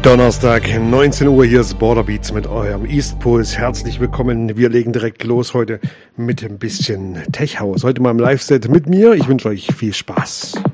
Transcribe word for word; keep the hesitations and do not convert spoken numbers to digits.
Donnerstag, neunzehn Uhr, hier ist Border Beats mit eurem East Pulse. Herzlich willkommen. Wir legen direkt los heute mit ein bisschen Tech House. Heute mal im Live-Set mit mir. Ich wünsche euch viel Spaß.